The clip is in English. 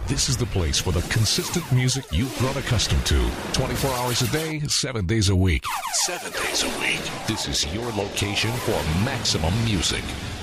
This is the place for the consistent music you've grown accustomed to. 24 hours a day, 7 days a week. 7 days a week. This is your location for maximum music.